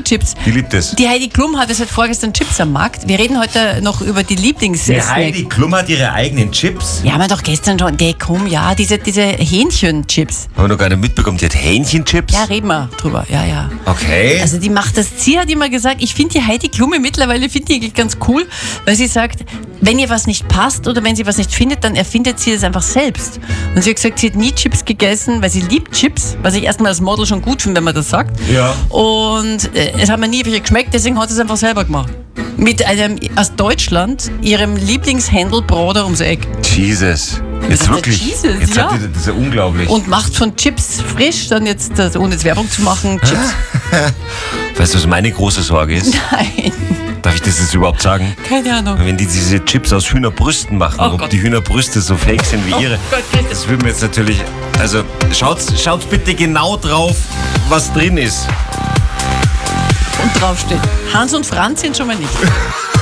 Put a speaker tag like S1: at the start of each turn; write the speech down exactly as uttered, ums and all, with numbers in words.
S1: Schokochips.
S2: Die liebt es.
S1: Die Heidi Klum hatte seit vorgestern Chips am Markt. Wir reden heute noch über die lieblings
S2: Die Heidi Klum hat ihre eigenen Chips.
S1: Ja, haben wir doch gestern schon. Geh, komm, ja, diese, diese Hähnchenchips.
S2: Haben wir noch gar nicht mitbekommen, die hat Hähnchenchips?
S1: Ja, reden wir drüber. Ja, ja.
S2: Okay.
S1: Also die macht das. Sie hat immer gesagt, ich finde die Heidi Klum mittlerweile finde ich eigentlich ganz cool, weil sie sagt, wenn ihr was nicht passt oder wenn sie was nicht findet, dann erfindet sie es einfach selbst. Und sie hat gesagt, sie hat nie Chips gegessen, weil sie liebt Chips, was ich erstmal als Model schon gut finde, wenn man das sagt.
S2: Ja.
S1: Und äh, es hat mir nie wirklich geschmeckt, deswegen hat sie es einfach selber gemacht. Mit einem aus Deutschland, ihrem Lieblingshändelbroder ums Eck.
S2: Jesus. Jetzt
S1: Das ist
S2: wirklich.
S1: der Jesus,
S2: jetzt
S1: ja.
S2: hat die, das ist ja unglaublich.
S1: Und macht von Chips frisch, dann jetzt, also ohne jetzt Werbung zu machen, Chips.
S2: Weißt du, was meine große Sorge ist?
S1: Nein,
S2: Darf ich das jetzt überhaupt sagen?
S1: keine Ahnung.
S2: Wenn die diese Chips aus Hühnerbrüsten machen,
S1: Oh
S2: ob
S1: Gott.
S2: die Hühnerbrüste so fake sind wie
S1: Oh
S2: ihre.
S1: Gott, Christus.
S2: Das würde mir jetzt natürlich. Also schaut, schaut bitte genau drauf, was drin ist.
S1: Und draufsteht, Hans und Franz sind schon mal nicht.